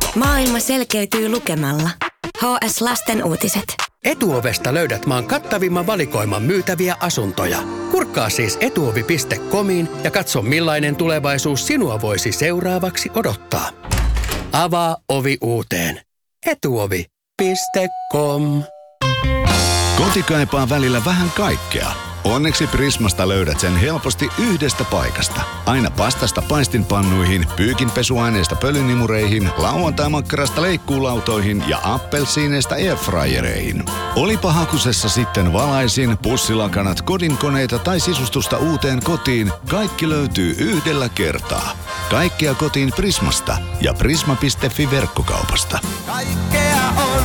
Maailma selkeytyy lukemalla. HS Lasten uutiset. Etuovesta löydät maan kattavimman valikoiman myytäviä asuntoja. Kurkkaa siis etuovi.comiin ja katso millainen tulevaisuus sinua voisi seuraavaksi odottaa. Avaa ovi uuteen. Etuovi.com. Koti kaipaa välillä vähän kaikkea. Onneksi Prismasta löydät sen helposti yhdestä paikasta. Aina pastasta paistinpannuihin, pyykinpesuaineista pölynimureihin, lauantaimakkarasta leikkuulautoihin ja appelsiineista airfryereihin. Olipa hakusessa sitten valaisin, pussilakanat, kodinkoneita tai sisustusta uuteen kotiin, kaikki löytyy yhdellä kertaa. Kaikkea kotiin Prismasta ja prisma.fi verkkokaupasta. Kaikkea on.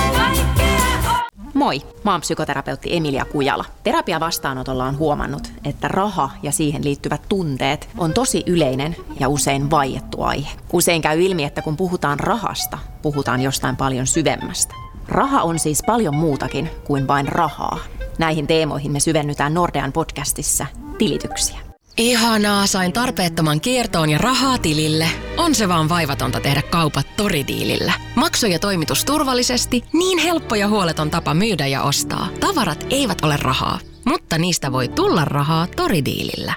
Moi, mä oon psykoterapeutti Emilia Kujala. Terapiavastaanotolla on huomannut, että raha ja siihen liittyvät tunteet on tosi yleinen ja usein vaiettu aihe. Usein käy ilmi, että kun puhutaan rahasta, puhutaan jostain paljon syvemmästä. Raha on siis paljon muutakin kuin vain rahaa. Näihin teemoihin me syvennytään Nordean podcastissa Tilityksiä. Ihanaa, sain tarpeettoman kiertoon ja rahaa tilille. On se vaan vaivatonta tehdä kaupat Tori-diilillä. Maksu ja toimitus turvallisesti, niin helppo ja huoleton tapa myydä ja ostaa. Tavarat eivät ole rahaa, mutta niistä voi tulla rahaa Tori-diilillä.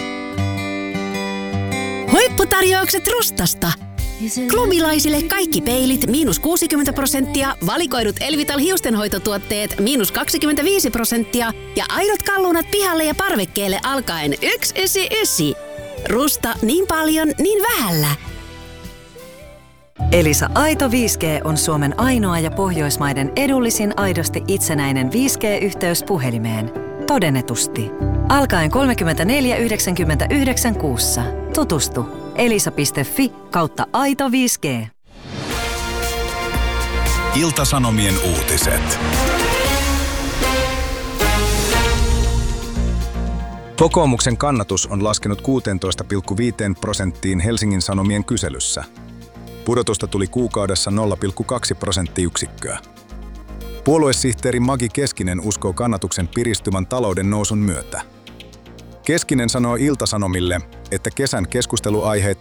Huipputarjoukset Rustasta. Klubilaisille kaikki peilit -60%, valikoidut Elvital hiustenhoitotuotteet -25% ja aidot kalunat pihalle ja parvekkeelle alkaen 199. Rusta niin paljon, niin vähällä. Elisa Aito 5G on Suomen ainoa ja Pohjoismaiden edullisin aidosti itsenäinen 5G-yhteys puhelimeen. Todennetusti. Alkaen 34,99 kuussa. Tutustu. elisa.fi/aito 5G. Ilta-Sanomien uutiset. Kokoomuksen kannatus on laskenut 16,5% Helsingin Sanomien kyselyssä. Pudotusta tuli kuukaudessa 0,2 prosenttiyksikköä. Puoluesihteeri Magi Keskinen uskoo kannatuksen piristyvän talouden nousun myötä. Keskinen sanoo Ilta-Sanomille, että kesän keskusteluaiheet